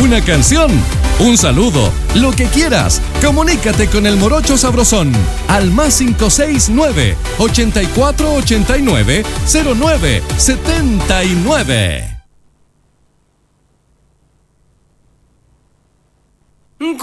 una canción, un saludo, lo que quieras. Comunícate con el Morocho Sabrosón al +569 8489 0979.